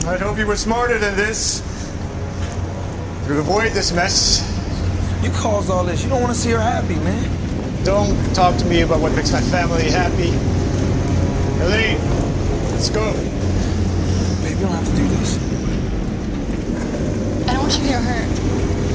I'd hope you were smarter than this. To avoid this mess. You caused all this. You don't want to see her happy, man. Don't talk to me about what makes my family happy. Elaine, let's go. Babe, you don't have to do this. I don't want you to get hurt.